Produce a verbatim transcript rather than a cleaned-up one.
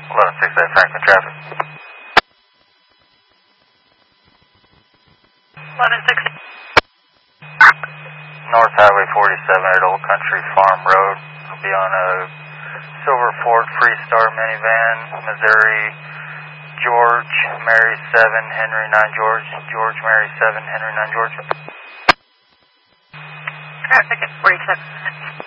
eleven six eight Franklin traffic. eleven six eight. North Highway forty-seven at Old Country Farm Road. We'll be on a silver Ford Freestar minivan, Missouri, George, Mary seven, Henry nine George, George, Mary seven, Henry nine George. Traffic at forty-seven minutes.